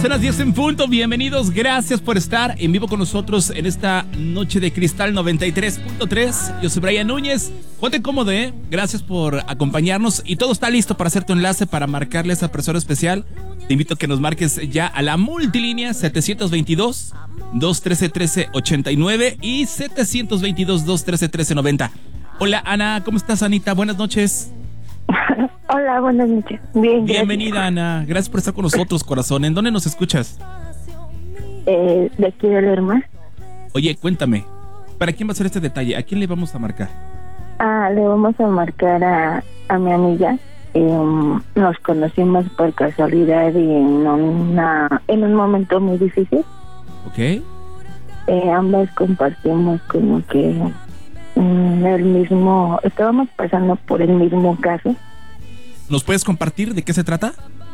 Son las 10 en punto, bienvenidos, gracias por estar en vivo con nosotros en esta noche de Cristal 93.3. Yo soy Brian Núñez, ponte cómodo, gracias por acompañarnos y todo está listo para hacer tu enlace para marcarle a esa persona especial. Te invito a que nos marques ya a la multilínea 722-213-1389 y 722-213-1390. Hola Ana, ¿cómo estás Anita? Buenas noches. Hola, buenas noches. Bien, bienvenida gracias. Ana, gracias por estar con nosotros, corazón. ¿En dónde nos escuchas? De aquí de Lerma. Oye, cuéntame, ¿para quién va a ser este detalle? ¿A quién le vamos a marcar? Le vamos a marcar a mi amiga. Nos conocimos por casualidad y en un momento muy difícil. Ok. Ambas compartimos como que estábamos pasando por el mismo caso. ¿Nos puedes compartir de qué se trata?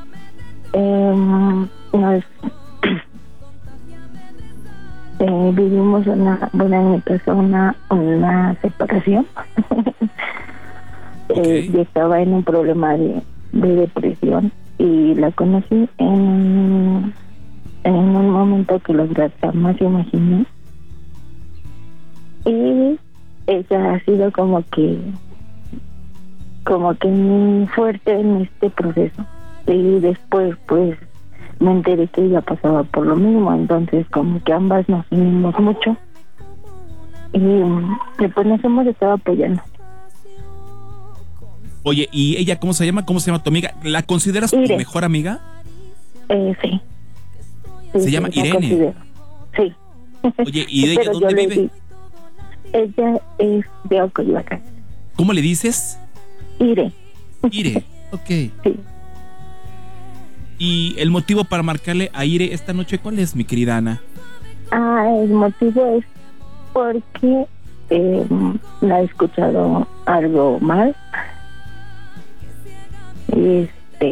Vivimos en mi casa una separación. Okay. Yo estaba en un problema de depresión y la conocí en un momento que los jamás imaginé. Y ella ha sido como que muy fuerte en este proceso. Y después pues me enteré que ella pasaba por lo mismo, entonces como que ambas nos unimos mucho y pues nos hemos estado apoyando. Oye, ¿y ella cómo se llama? ¿Cómo se llama tu amiga? ¿La consideras tu mejor amiga? Sí. ¿Se llama Irene? Sí. Oye, ¿y ella dónde vive? Ella es de Ocoyoacán. ¿Cómo le dices? Ire, ok. Sí. ¿Y el motivo para marcarle a Ire esta noche cuál es, mi querida Ana? El motivo es porque la he escuchado algo mal. Y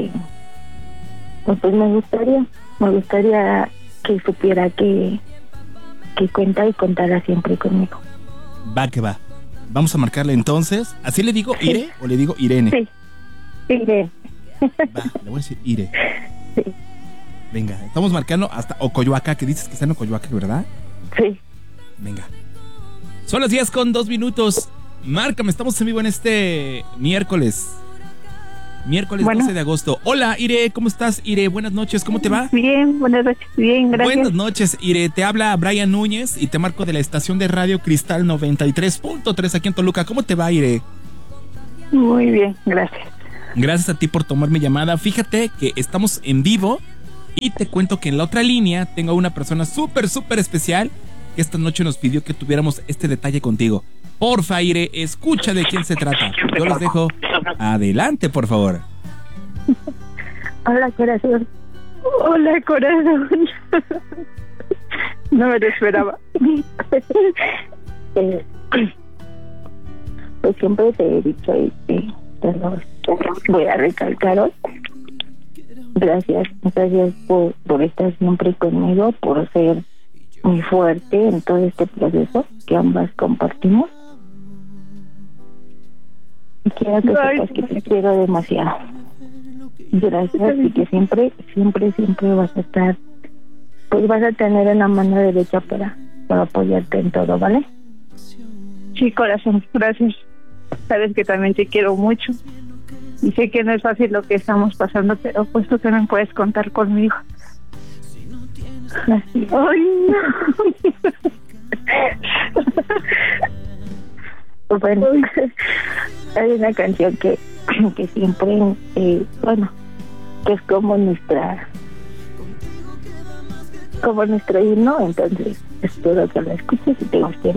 pues me gustaría que supiera que cuenta y contara siempre conmigo. Va que va. Vamos a marcarle entonces. ¿Así le digo Ire o le digo Irene? Sí, Ire. Va, le voy a decir Ire. Sí. Venga, estamos marcando hasta Ocoyoacán, que dices que está en Ocoyoacán, ¿verdad? Sí. Venga. Son las 10:02. Márcame, estamos en vivo en este miércoles. Miércoles 12 de agosto. Hola, Ire, ¿cómo estás, Ire? Buenas noches, ¿cómo te va? Bien, buenas noches, bien, gracias. Buenas noches, Ire, te habla Brian Núñez y te marco de la estación de radio Cristal 93.3 aquí en Toluca. ¿Cómo te va, Ire? Muy bien, gracias. Gracias a ti por tomar mi llamada. Fíjate que estamos en vivo y te cuento que en la otra línea tengo a una persona súper especial que esta noche nos pidió que tuviéramos este detalle contigo. Porfa, Ire, escucha de quién se trata. Yo los dejo. Adelante, por favor. Hola, corazón. Hola, corazón. No me lo esperaba. Pues siempre te he dicho y te lo voy a recalcar hoy. Gracias por estar siempre conmigo, por ser muy fuerte en todo este proceso que ambas compartimos. Y quiero que sepas que te quiero demasiado. Gracias, y que siempre vas a estar, pues vas a tener una mano derecha para apoyarte en todo, ¿vale? Sí, corazón, gracias. Sabes que también te quiero mucho y sé que no es fácil lo que estamos pasando, pero pues tú también puedes contar conmigo. Así. Ay, no. Bueno, hay una canción que siempre, que es como nuestro himno, entonces espero que la escuches y te guste.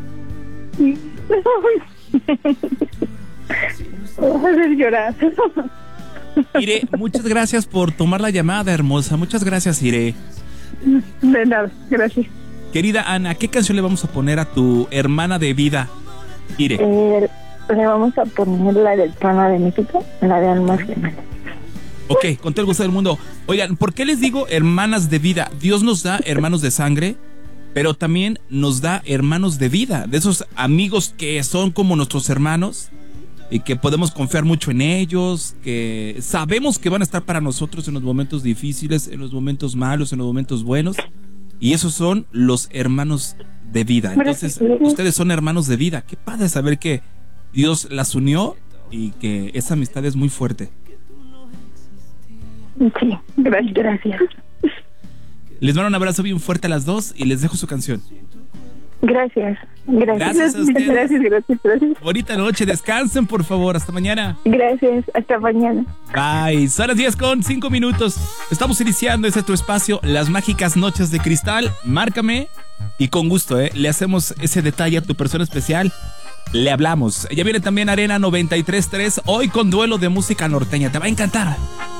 Vas a hacer llorar. Ire, muchas gracias por tomar la llamada, hermosa. Muchas gracias, Ire. De nada, gracias. Querida Ana, ¿qué canción le vamos a poner a tu hermana de vida, Ire? Le vamos a poner la del Trono de México, la de Almas Gemelas. Ok, con todo el gusto del mundo. Oigan, ¿por qué les digo hermanas de vida? Dios nos da hermanos de sangre, pero también nos da hermanos de vida, de esos amigos que son como nuestros hermanos y que podemos confiar mucho en ellos, que sabemos que van a estar para nosotros en los momentos difíciles, en los momentos malos, en los momentos buenos, y esos son los hermanos de vida. Entonces, ustedes son hermanos de vida. Qué padre saber que Dios las unió y que esa amistad es muy fuerte. Sí, gracias. Les mando un abrazo bien fuerte a las dos y les dejo su canción. Gracias. Gracias a ustedes. Gracias. Bonita noche, descansen por favor, hasta mañana. Gracias, hasta mañana. Bye, son las 10:05. Estamos iniciando tu espacio, las mágicas noches de cristal. Márcame y con gusto, le hacemos ese detalle a tu persona especial. Le hablamos. Ya viene también Arena 93.3, hoy con duelo de música norteña, te va a encantar.